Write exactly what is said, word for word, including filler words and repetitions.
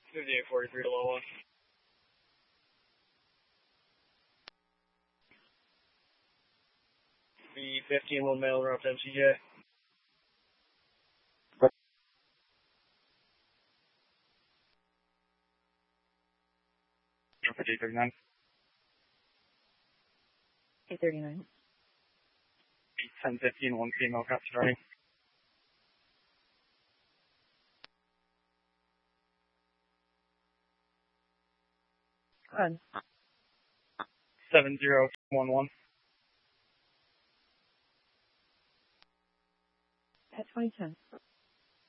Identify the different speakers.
Speaker 1: fifty-eight forty-three to low one. B fifteen one mail route to M C J. eight thirty-nine.
Speaker 2: eight thirty-nine.
Speaker 1: ten fifteen, one female copy starting.
Speaker 2: Go ahead.
Speaker 1: seven zero one one.
Speaker 2: At twenty ten.